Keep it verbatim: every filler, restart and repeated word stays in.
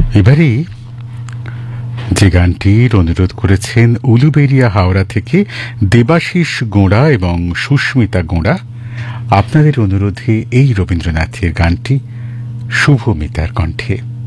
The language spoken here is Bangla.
এবারে যে গানটির অনুরোধ করেছেন উলুবেড়িয়া হাওড়া থেকে দেবাশিস গোঁড়া এবং সুস্মিতা গোঁড়া, আপনাদের অনুরোধে এই রবীন্দ্রনাথের গানটি শুভমিতার কণ্ঠে।